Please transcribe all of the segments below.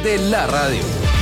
de la radio.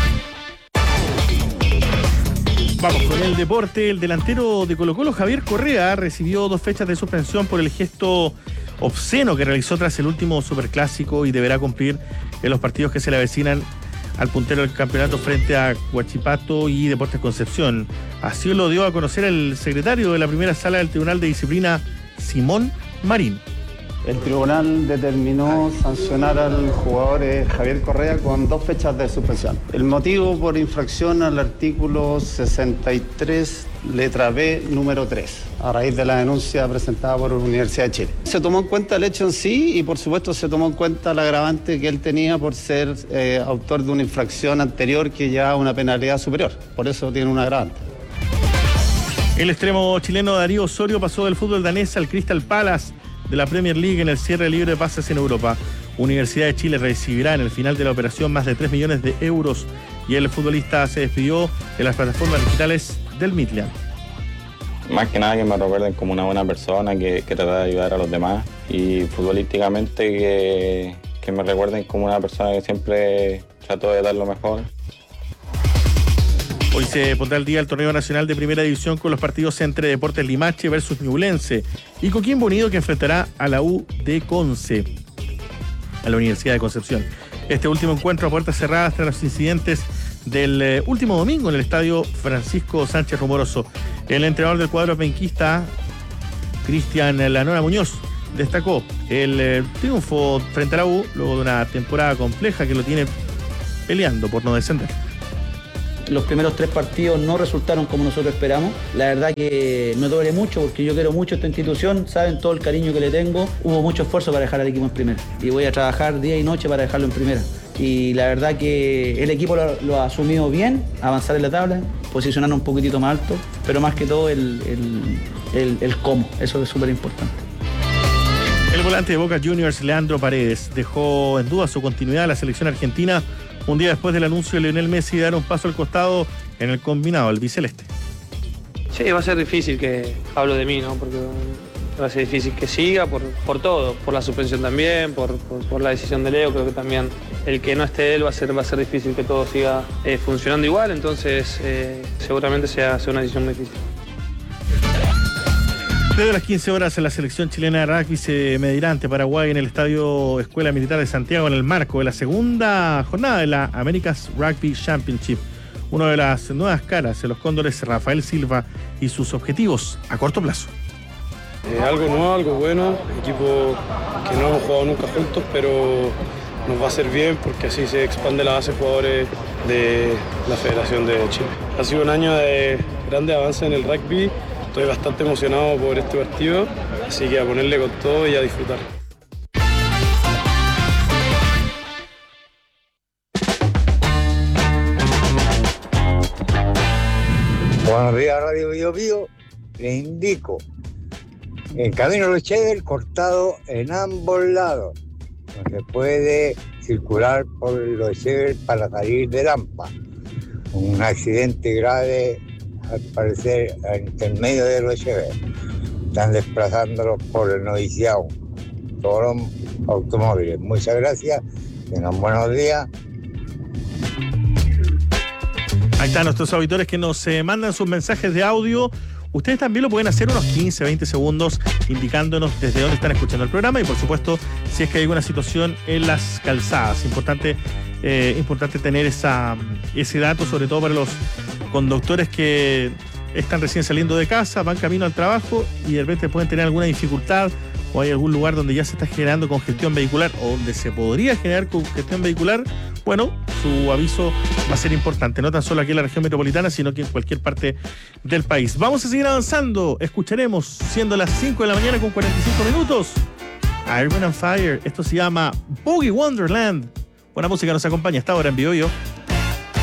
Vamos con el deporte. El delantero de Colo-Colo, Javier Correa, recibió 2 fechas de suspensión por el gesto obsceno que realizó tras el último superclásico y deberá cumplir en los partidos que se le avecinan al puntero del campeonato frente a Huachipato y Deportes Concepción. Así lo dio a conocer el secretario de la primera sala del Tribunal de Disciplina, Simón Marín. El tribunal determinó sancionar al jugador Javier Correa con 2 fechas de suspensión. El motivo por infracción al artículo 63, letra B, número 3, a raíz de la denuncia presentada por la Universidad de Chile. Se tomó en cuenta el hecho en sí y por supuesto se tomó en cuenta el agravante que él tenía por ser autor de una infracción anterior que lleva una penalidad superior. Por eso tiene un agravante. El extremo chileno Darío Osorio pasó del fútbol danés al Crystal Palace de la Premier League en el cierre libre de pases en Europa. Universidad de Chile recibirá en el final de la operación más de 3 millones de euros y el futbolista se despidió de las plataformas digitales del Midland. Más que nada que me recuerden como una buena persona que trata de ayudar a los demás y futbolísticamente que me recuerden como una persona que siempre trató de dar lo mejor. Hoy se pondrá al día el torneo nacional de primera división con los partidos entre Deportes Limache versus Ñublense y Coquimbo Unido, que enfrentará a la U de Conce, a la Universidad de Concepción. Este último encuentro a puertas cerradas tras los incidentes del último domingo en el estadio Francisco Sánchez Rumoroso. El entrenador del cuadro penquista, Cristian Lanora Muñoz, destacó el triunfo frente a la U luego de una temporada compleja que lo tiene peleando por no descender. Los primeros 3 partidos no resultaron como nosotros esperamos. La verdad que me duele mucho porque yo quiero mucho esta institución, saben todo el cariño que le tengo. Hubo mucho esfuerzo para dejar al equipo en primera y voy a trabajar día y noche para dejarlo en primera. Y la verdad que el equipo lo ha asumido bien, avanzar en la tabla, posicionarnos un poquitito más alto, pero más que todo el cómo, eso es súper importante. El volante de Boca Juniors, Leandro Paredes, dejó en duda su continuidad a la selección argentina un día después del anuncio de Lionel Messi de dar un paso al costado en el combinado albiceleste. Sí, va a ser difícil que hablo de mí, ¿no? Porque va a ser difícil que siga por todo, por la suspensión también, por la decisión de Leo. Creo que también el que no esté él va a ser difícil que todo siga funcionando igual, entonces seguramente sea una decisión muy difícil. Desde las 15 horas en la selección chilena de rugby se medirá ante Paraguay en el Estadio Escuela Militar de Santiago en el marco de la segunda jornada de la America's Rugby Championship. Una de las nuevas caras de los Cóndores, Rafael Silva, y sus objetivos a corto plazo. Algo nuevo, algo bueno, equipo que no hemos jugado nunca juntos, pero nos va a hacer bien porque así se expande la base de jugadores de la Federación de Chile. Ha sido un año de grande avance en el rugby. Estoy bastante emocionado por este partido, así que a ponerle con todo y a disfrutar. Buenos días, Radio Bio Bio. Les indico, el camino Los Chever cortado en ambos lados. No se puede circular por Los Chever para salir de Lampa. Un accidente grave, al parecer, en medio de Los Chever. Están desplazándolos por el noviciado. Todos los automóviles. Muchas gracias. Tengan buenos días. Ahí están nuestros auditores que nos mandan sus mensajes de audio. Ustedes también lo pueden hacer unos 15, 20 segundos indicándonos desde dónde están escuchando el programa y por supuesto si es que hay alguna situación en las calzadas. Importante tener ese dato, sobre todo para los conductores que están recién saliendo de casa, van camino al trabajo y de repente pueden tener alguna dificultad o hay algún lugar donde ya se está generando congestión vehicular o donde se podría generar congestión vehicular. Bueno, su aviso va a ser importante, no tan solo aquí en la región metropolitana, sino que en cualquier parte del país. Vamos a seguir avanzando. Escucharemos, siendo las 5 de la mañana con 45 minutos, Iron and Fire. Esto se llama Boogie Wonderland. Buena música nos acompaña hasta ahora en Bio Bio.